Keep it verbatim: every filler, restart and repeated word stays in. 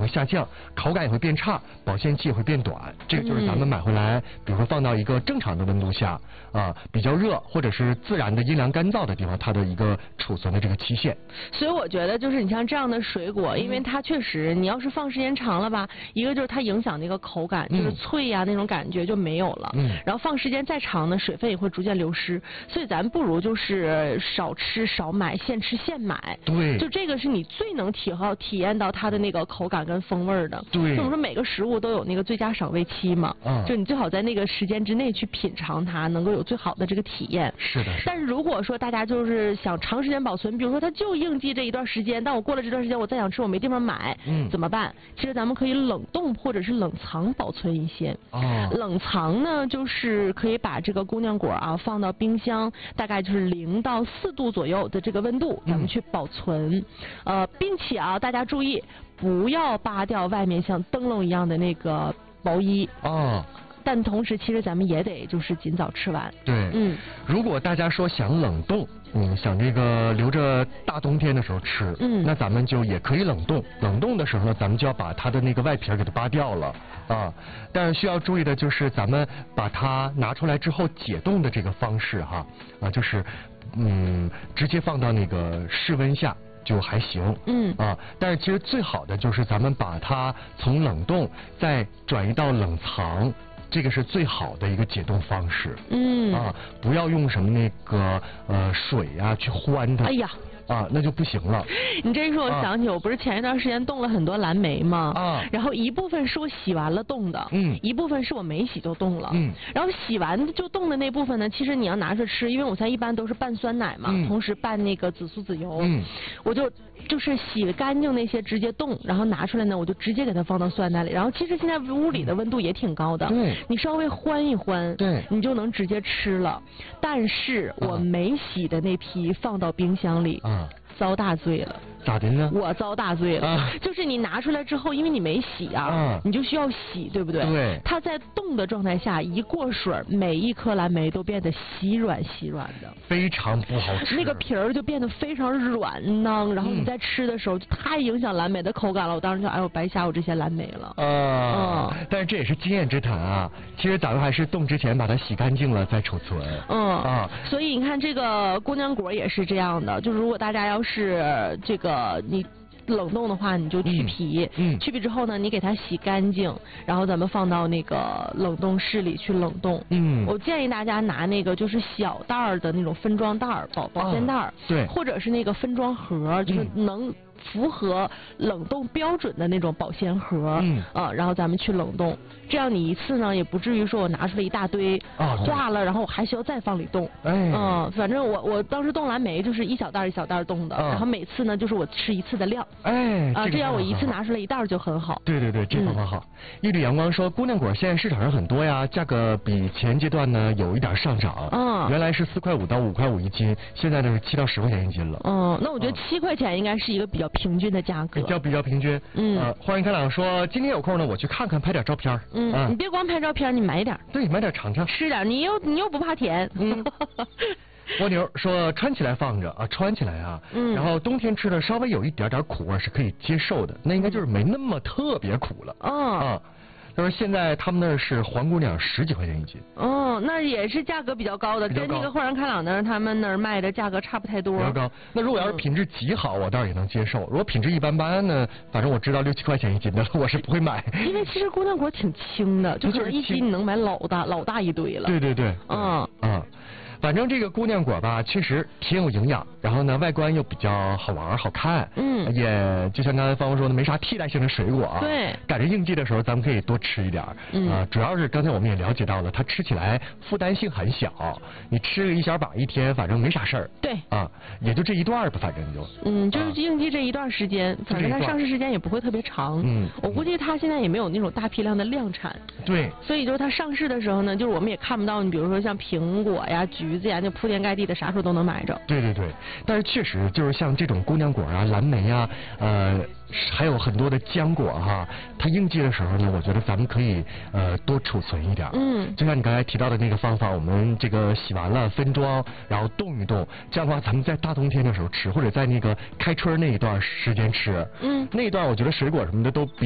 会下降，口感也会变差，保鲜期也会变短。这个就是咱们买回来，比如说放到一个正常的温度下啊，比较热或者是自然的阴凉干燥的地方，它的一个储存的这个期限。 所以我觉得就是你像这样的水果，因为它确实你要是放时间长了吧，一个就是它影响那个口感，就是脆呀、啊、那种感觉就没有了。嗯。然后放时间再长呢，水分也会逐渐流失。所以咱不如就是少吃少买，现吃现买。 对。 就这个是你最能体好体验到它的那个口感跟风味的。 对。 就我们说每个食物都有那个最佳赏味期嘛。嗯。就你最好在那个时间之内去品尝它，能够有最好的这个体验。 是的。 但是如果说大家就是想长时间保存，比如说它就应季这一段时间，但我过了这段时间我再想吃我没地方买，嗯，怎么办？其实咱们可以冷冻或者是冷藏保存一些。哦。冷藏呢，就是可以把这个姑娘果啊放到冰箱，大概就是零到四度左右的这个温度，咱们去保存。嗯、呃，并且啊，大家注意不要扒掉外面像灯笼一样的那个薄衣。哦。但同时，其实咱们也得就是尽早吃完。 对，嗯，如果大家说想冷冻，嗯，想这个留着大冬天的时候吃，嗯，那咱们就也可以冷冻。冷冻的时候呢，咱们就要把它的那个外皮给它扒掉了啊。但是需要注意的就是，咱们把它拿出来之后解冻的这个方式哈，啊，就是嗯，直接放到那个室温下。就还行，嗯啊，但是其实最好的就是咱们把它从冷冻再转移到冷藏，这个是最好的一个解冻方式。嗯啊，不要用什么那个呃水呀、啊、去欢它。哎呀。啊，那就不行了。 你这一说，我想起、啊、我不是前一段时间冻了很多蓝莓吗？啊，然后一部分是我洗完了冻的，嗯，一部分是我没洗就冻了，嗯，然后洗完就冻的那部分呢，其实你要拿着吃，因为我现在一般都是拌酸奶嘛，嗯、同时拌那个紫苏籽油，嗯，我就就是洗干净那些直接冻，然后拿出来呢，我就直接给它放到酸奶里，然后其实现在屋里的温度也挺高的，对，你稍微欢一欢，对，你就能直接吃了。但是我没洗的那批放到冰箱里。啊遭大罪了。 咋的呢？ 我遭大罪了、啊。就是你拿出来之后，因为你没洗啊，啊你就需要洗，对不对？对。它在冻的状态下一过水，每一颗蓝莓都变得稀软稀软的， 非常不好吃。 那个皮儿就变得非常软囊，然后你在吃的时候就太影响蓝莓的口感了。我当时就哎呦，白瞎我这些蓝莓了。 啊、嗯，但是这也是经验之谈啊。其实咱们还是冻之前把它洗干净了再储存。嗯啊，所以你看这个姑娘果也是这样的，就是如果大家要是这个你冷冻的话，你就去皮，嗯嗯、去皮之后呢，你给它洗干净，然后咱们放到那个冷冻室里去冷冻。嗯，我建议大家拿那个就是小袋儿的那种分装袋儿、保保鲜袋儿、啊， 对， 或者是那个分装盒，就是能符合冷冻标准的那种保鲜盒，嗯啊，然后咱们去冷冻，这样你一次呢也不至于说我拿出来一大堆啊化了，然后我还需要再放里冻。哎，嗯，反正我我当时冻蓝莓就是一小袋一小袋冻的，啊、然后每次呢就是我吃一次的量。 哎， 啊，这样我一次拿出来一袋就很好。 对对对，这方法好。一缕阳光说，姑娘果现在市场上很多呀，价格比前阶段呢有一点上涨。嗯，原来是四块五到五块五一斤，现在呢是七到十块钱一斤了。 嗯，那我觉得七块钱应该是一个比较平均的价格。 比较比较平均。嗯。呃，欢迎开朗说，今天有空呢，我去看看，拍点照片。 嗯。啊、你别光拍照片，你买点。 对，买点尝尝。 吃点，你又你又不怕甜。嗯。 蜗牛说穿起来放着啊，穿起来啊，嗯，然后冬天吃的稍微有一点点苦味是可以接受的，那应该就是没那么特别苦了。哦。啊。他说现在他们那儿是黄姑娘十几块钱一斤。 哦，那也是价格比较高的，跟那个豁然开朗那儿他们那儿卖的价格差不太多。 比较高。那如果要是品质极好，我倒是也能接受；如果品质一般般呢，反正我知道六七块钱一斤的，我是不会买。 因为其实姑娘果挺轻的，就可能一斤你能买老大老大一堆了。 对对对。 嗯嗯。反正这个姑娘果吧，确实挺有营养，然后呢，外观又比较好玩好看，嗯，也就像刚才芳芳说的，没啥替代性的水果啊。 对。 赶着应季的时候，咱们可以多吃一点。嗯。啊，主要是刚才我们也了解到了，它吃起来负担性很小，你吃个一小把一天，反正没啥事儿。 对。 啊，也就这一段吧，反正就。 嗯，就是应季这一段时间，反正它上市时间也不会特别长。嗯。我估计它现在也没有那种大批量的量产。 对。 所以就是它上市的时候呢，就是我们也看不到，你比如说像苹果呀、橘。橘子呀，就铺天盖地的，啥时候都能买着。 对对对，但是确实就是像这种姑娘果啊、蓝莓啊，呃，还有很多的浆果哈，它应季的时候呢，我觉得咱们可以呃多储存一点。嗯，就像你刚才提到的那个方法，我们这个洗完了分装，然后冻一冻，这样的话咱们在大冬天的时候吃，或者在那个开春那一段时间吃，嗯，那一段我觉得水果什么的都比。